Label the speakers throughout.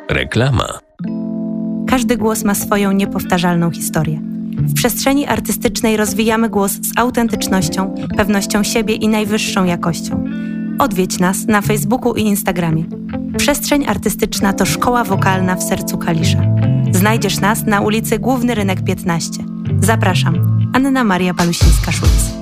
Speaker 1: Reklama.
Speaker 2: Każdy głos ma swoją niepowtarzalną historię. W przestrzeni artystycznej rozwijamy głos z autentycznością, pewnością siebie i najwyższą jakością. Odwiedź nas na Facebooku i Instagramie. Przestrzeń artystyczna to szkoła wokalna w sercu Kalisza. Znajdziesz nas na ulicy Główny Rynek 15. Zapraszam. Anna Maria Palusińska-Szulc.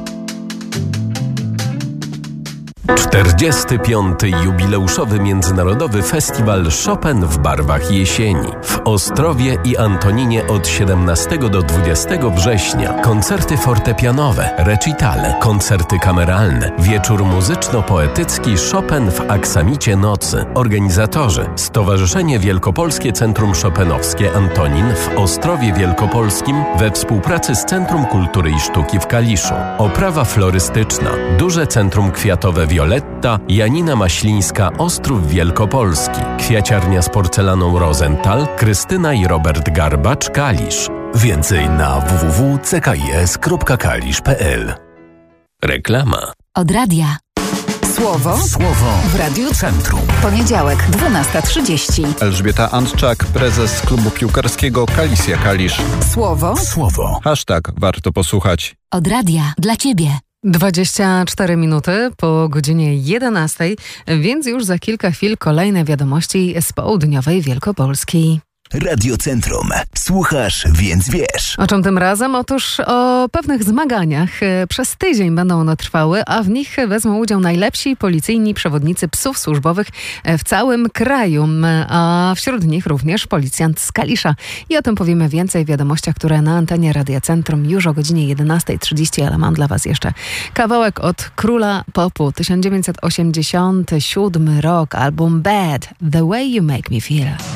Speaker 1: 45. jubileuszowy Międzynarodowy Festiwal Chopin w barwach jesieni. W Ostrowie i Antoninie od 17 do 20 września. Koncerty fortepianowe, recitale, koncerty kameralne, wieczór muzyczno-poetycki Chopin w aksamicie nocy. Organizatorzy: Stowarzyszenie Wielkopolskie Centrum Chopinowskie Antonin w Ostrowie Wielkopolskim we współpracy z Centrum Kultury i Sztuki w Kaliszu. Oprawa florystyczna. Duże Centrum Kwiatowe Violetta, Janina Maślińska, Ostrów Wielkopolski. Kwiaciarnia z porcelaną Rosenthal, Krystyna i Robert Garbacz, Kalisz.
Speaker 3: Więcej na www.ckis.kalisz.pl.
Speaker 1: Reklama.
Speaker 4: Od radia. Słowo w Radiu Centrum. Poniedziałek, 12:30.
Speaker 5: Elżbieta Antczak, prezes klubu piłkarskiego Kalisja Kalisz.
Speaker 4: Słowo.
Speaker 5: Hashtag warto posłuchać.
Speaker 4: Od radia dla Ciebie.
Speaker 6: 24 minuty po godzinie 11, więc już za kilka chwil kolejne wiadomości z południowej Wielkopolski.
Speaker 3: Radio Centrum. Słuchasz, więc wiesz.
Speaker 6: O czym tym razem? Otóż o pewnych zmaganiach. Przez tydzień będą one trwały, a w nich wezmą udział najlepsi policyjni przewodnicy psów służbowych w całym kraju, a wśród nich również policjant z Kalisza. I o tym powiemy więcej w wiadomościach, które na antenie Radia Centrum już o godzinie 11:30, ale mam dla Was jeszcze kawałek od króla popu. 1987 rok, album Bad, The Way You Make Me Feel.